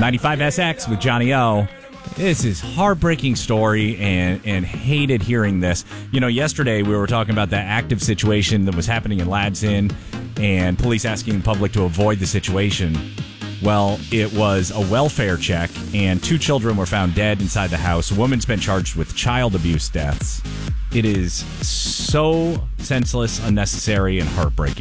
95SX with Johnny O. This is heartbreaking story and hated hearing this. You know, yesterday we were talking about the active situation that was happening in Ladson and police asking the public to avoid the situation. Well, it was a welfare check and 2 children were found dead inside the house. A woman's been charged with child abuse deaths. It is so senseless, unnecessary, and heartbreaking.